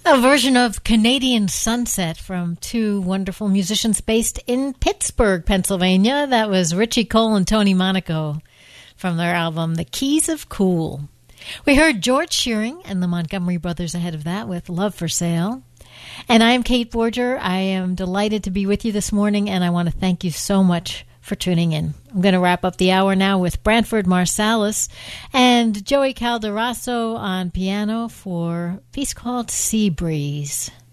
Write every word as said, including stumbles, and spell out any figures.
A version of Canadian Sunset from two wonderful musicians based in Pittsburgh, Pennsylvania. That was Richie Cole and Tony Monaco from their album, The Keys of Cool. We heard George Shearing and the Montgomery Brothers ahead of that with Love for Sale. And I am Kate Borger. I am delighted to be with you this morning, and I want to thank you so much for tuning in. I'm going to wrap up the hour now with Branford Marsalis and Joey Calderosso on piano for a piece called Sea Breeze.